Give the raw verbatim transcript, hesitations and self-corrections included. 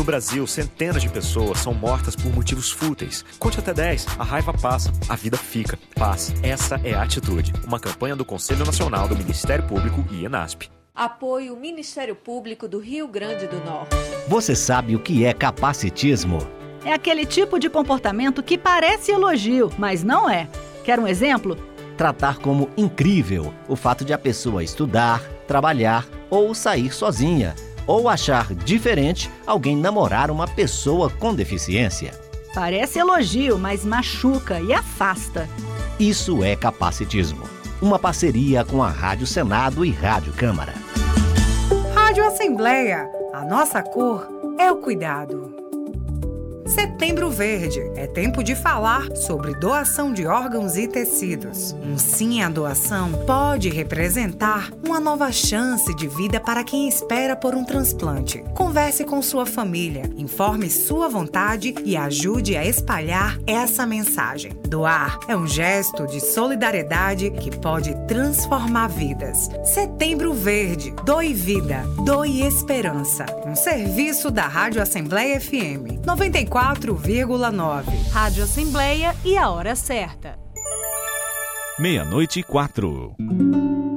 No Brasil, centenas de pessoas são mortas por motivos fúteis. Conte até dez, a raiva passa, a vida fica. Paz, essa é a atitude. Uma campanha do Conselho Nacional do Ministério Público e ENASP. Apoio Ministério Público do Rio Grande do Norte. Você sabe o que é capacitismo? É aquele tipo de comportamento que parece elogio, mas não é. Quer um exemplo? Tratar como incrível o fato de a pessoa estudar, trabalhar ou sair sozinha, ou achar diferente alguém namorar uma pessoa com deficiência. Parece elogio, mas machuca e afasta. Isso é capacitismo. Uma parceria com a Rádio Senado e Rádio Câmara. Rádio Assembleia. A nossa cor é o cuidado. Setembro Verde. É tempo de falar sobre doação de órgãos e tecidos. Um sim à doação pode representar uma nova chance de vida para quem espera por um transplante. Converse com sua família, informe sua vontade e ajude a espalhar essa mensagem. Doar é um gesto de solidariedade que pode transformar vidas. Setembro Verde. Doe vida. Doe esperança. Um serviço da Rádio Assembleia F M noventa e quatro vírgula nove. Rádio Assembleia e a hora certa. Meia-noite e quatro.